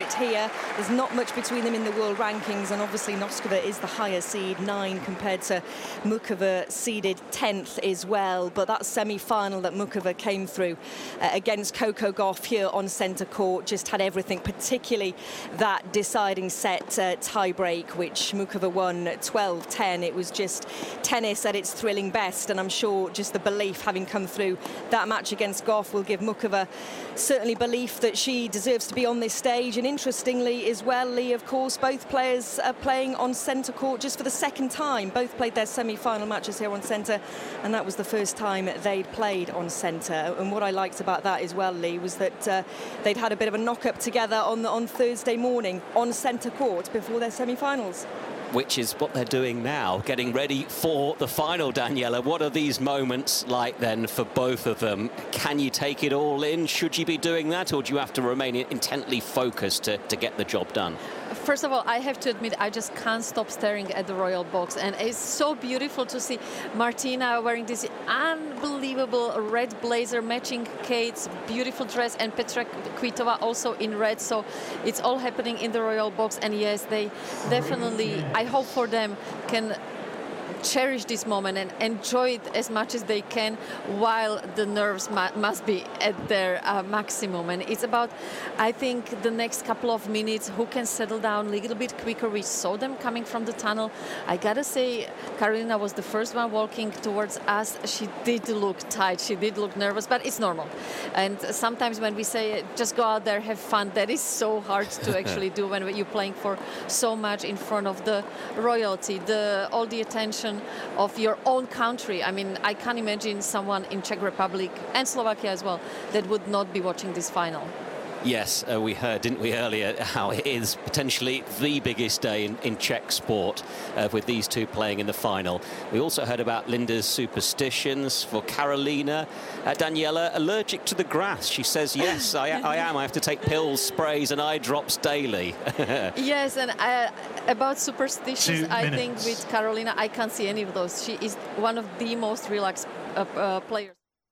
sit here. There's not much between them in the world rankings, and obviously Noskova is the higher seed, 9, compared to Muchova, seeded 10th as well. But that semi-final that Muchova came through against Coco Gauff here on centre court just had everything, particularly that deciding set tie-break, which Muchova won 12-10. It was just tennis at its thrilling best, and I'm sure just the belief having come through that match against Gauff will give Muchova certainly belief that she deserves to be on this stage. And interestingly as well, Lee, of course, both players are playing on centre court just for the second time. Both played their semi-final matches here on centre, and that was the first time they'd played on centre. And what I liked about that as well, Lee, was that they'd had a bit of a knock-up together on Thursday morning on centre court before their semi-finals. Which is what they're doing now, getting ready for the final, Daniela. What are these moments like then for both of them? Can you take it all in? Should you be doing that, or do you have to remain intently focused to get the job done? First of all, I have to admit, I just can't stop staring at the royal box, and it's so beautiful to see Martina wearing this unbelievable red blazer matching Kate's beautiful dress, and Petra Kvitova also in red. So it's all happening in the royal box, and yes, they definitely, I hope for them, can cherish this moment and enjoy it as much as they can, while the nerves must be at their maximum. And it's about, I think, the next couple of minutes, who can settle down a little bit quicker. We saw them coming from the tunnel. I gotta say, Karolina was the first one walking towards us. She did look tight, she did look nervous, but it's normal. And sometimes when we say just go out there, have fun, that is so hard to actually do when you're playing for so much in front of the royalty, all the attention of your own country. I mean, I can't imagine someone in Czech Republic and Slovakia as well that would not be watching this final. Yes, we heard, didn't we, earlier, how it is potentially the biggest day in Czech sport with these two playing in the final. We also heard about Linda's superstitions. For Karolina, Daniela, allergic to the grass. She says, yes, I am. I have to take pills, sprays and eye drops daily. Yes, and about superstitions, I think with Karolina, I can't see any of those. She is one of the most relaxed players.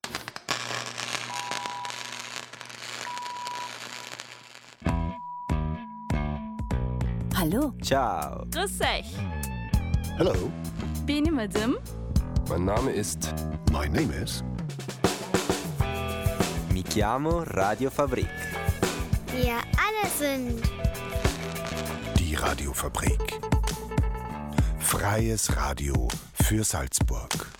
Hallo. Ciao. Grüß euch. Hello. Benim adım. Mein Name ist... My name is... Mi chiamo Radio Fabrik. Wir alle sind... Die Radiofabrik. Freies Radio für Salzburg.